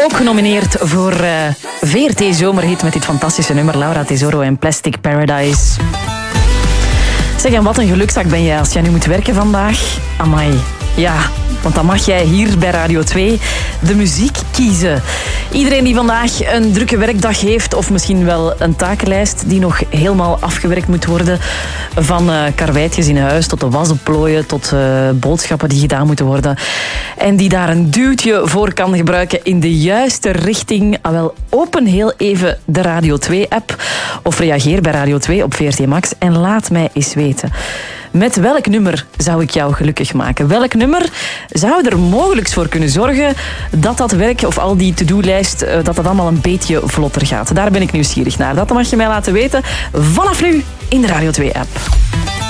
Ook genomineerd voor VRT Zomerhit met dit fantastische nummer. Laura Tesoro en Plastic Paradise. Zeg, en wat een geluksdag ben jij als jij nu moet werken vandaag. Amai, ja, want dan mag jij hier bij Radio 2 de muziek kiezen. Iedereen die vandaag een drukke werkdag heeft, of misschien wel een takenlijst die nog helemaal afgewerkt moet worden, van karweitjes in huis tot de was opplooien, tot boodschappen die gedaan moeten worden, en die daar een duwtje voor kan gebruiken in de juiste richting. Wel, open heel even de Radio 2-app of reageer bij Radio 2 op VRT Max en laat mij eens weten. Met welk nummer zou ik jou gelukkig maken? Welk nummer zou er mogelijk voor kunnen zorgen dat dat werk of al die to-do-lijst, dat allemaal een beetje vlotter gaat? Daar ben ik nieuwsgierig naar. Dat mag je mij laten weten vanaf nu in de Radio 2-app.